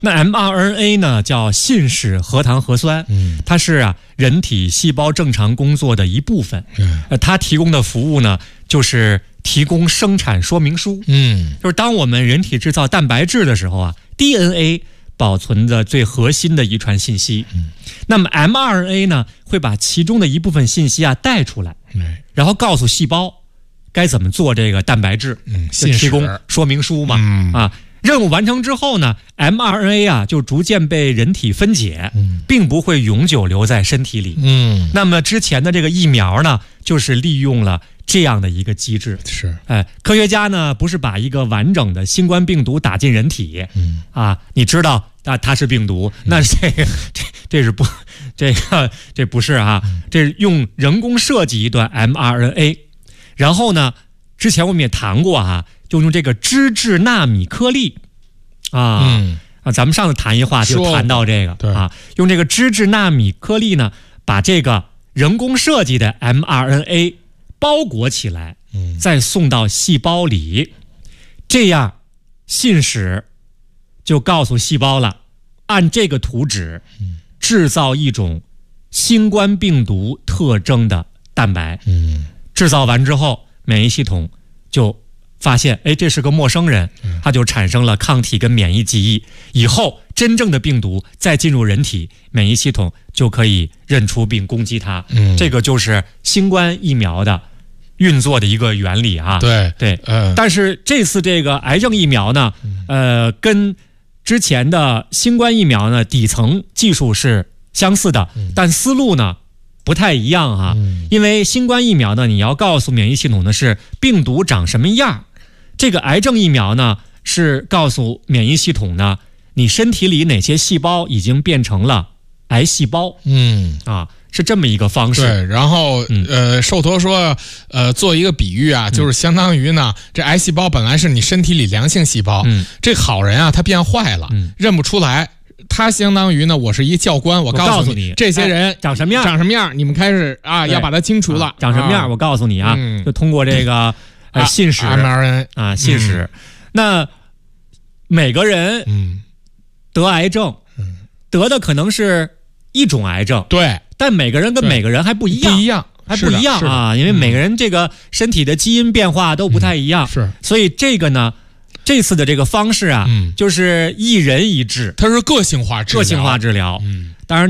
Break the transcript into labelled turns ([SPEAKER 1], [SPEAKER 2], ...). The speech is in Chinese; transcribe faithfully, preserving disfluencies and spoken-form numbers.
[SPEAKER 1] 那 M R N A 呢，叫信使核糖核酸，
[SPEAKER 2] 嗯，
[SPEAKER 1] 它是啊人体细胞正常工作的一部分。
[SPEAKER 2] 嗯，
[SPEAKER 1] 呃，它提供的服务呢，就是提供生产说明书。
[SPEAKER 2] 嗯，
[SPEAKER 1] 就是当我们人体制造蛋白质的时候啊 ，D N A 保存着最核心的遗传信息。
[SPEAKER 2] 嗯，
[SPEAKER 1] 那么 M R N A 呢，会把其中的一部分信息啊带出来，
[SPEAKER 2] 嗯，
[SPEAKER 1] 然后告诉细胞该怎么做这个蛋白质，
[SPEAKER 2] 嗯，
[SPEAKER 1] 就提供说明书嘛。
[SPEAKER 2] 嗯
[SPEAKER 1] 啊。任务完成之后呢 ，M R N A 啊就逐渐被人体分解，
[SPEAKER 2] 嗯，
[SPEAKER 1] 并不会永久留在身体里。
[SPEAKER 2] 嗯，
[SPEAKER 1] 那么之前的这个疫苗呢，就是利用了这样的一个机制。
[SPEAKER 2] 是，
[SPEAKER 1] 哎，科学家呢不是把一个完整的新冠病毒打进人体，
[SPEAKER 2] 嗯
[SPEAKER 1] 啊，你知道啊它是病毒，那这个这这是不这个这不是啊，这是用人工设计一段 M R N A， 然后呢，之前我们也谈过啊。就用这个脂质纳米颗粒，啊、
[SPEAKER 2] 嗯、
[SPEAKER 1] 啊，咱们上次谈一话就谈到这个啊，用这个脂质纳米颗粒呢，把这个人工设计的 M R N A 包裹起来，
[SPEAKER 2] 嗯，
[SPEAKER 1] 再送到细胞里，这样信使就告诉细胞了，按这个图纸制造一种新冠病毒特征的蛋白，
[SPEAKER 2] 嗯，
[SPEAKER 1] 制造完之后，免疫系统就发现，哎，这是个陌生人，它就产生了抗体跟免疫记忆。以后真正的病毒再进入人体，免疫系统就可以认出并攻击它。
[SPEAKER 2] 嗯，
[SPEAKER 1] 这个就是新冠疫苗的运作的一个原理啊。
[SPEAKER 2] 对
[SPEAKER 1] 对，
[SPEAKER 2] 嗯。
[SPEAKER 1] 但是这次这个癌症疫苗呢，呃，跟之前的新冠疫苗呢，底层技术是相似的，但思路呢不太一样啊。因为新冠疫苗呢，你要告诉免疫系统的是病毒长什么样。这个癌症疫苗呢，是告诉免疫系统呢，你身体里哪些细胞已经变成了癌细胞。
[SPEAKER 2] 嗯
[SPEAKER 1] 啊，是这么一个方式。
[SPEAKER 2] 对，然后、嗯、呃，寿陀说，呃，做一个比喻啊，就是相当于呢，嗯、这癌细胞本来是你身体里良性细胞，
[SPEAKER 1] 嗯，
[SPEAKER 2] 这好人啊，他变坏了，
[SPEAKER 1] 嗯，
[SPEAKER 2] 认不出来。他相当于呢，我是一教官，我告诉你这些人、
[SPEAKER 1] 哎、长什么样，
[SPEAKER 2] 长什么样，你们开始啊，要把它清除了。
[SPEAKER 1] 啊、长什么样、啊，我告诉你啊，嗯、就通过这个。呃，信使
[SPEAKER 2] M R N
[SPEAKER 1] 啊，信使、嗯。那每个人
[SPEAKER 2] 嗯
[SPEAKER 1] 得癌症，嗯，得的可能是一种癌症，
[SPEAKER 2] 对，
[SPEAKER 1] 但每个人跟每个人还不一样，
[SPEAKER 2] 不一样，
[SPEAKER 1] 还不一样啊，因为每个人这个身体的基因变化都不太一样，
[SPEAKER 2] 嗯、是，
[SPEAKER 1] 所以这个呢，这次的这个方式啊，
[SPEAKER 2] 嗯，
[SPEAKER 1] 就是一人一治，
[SPEAKER 2] 它是个性化治疗，
[SPEAKER 1] 个性化治疗，
[SPEAKER 2] 嗯。